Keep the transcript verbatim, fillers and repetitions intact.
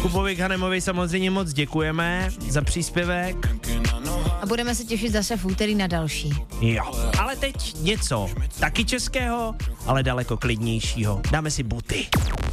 Kubovi Hanemovi samozřejmě moc děkujeme za příspěvek. A budeme se těšit zase v úterý na další. Jo, ale teď něco taky českého, ale daleko klidnějšího. Dáme si buty.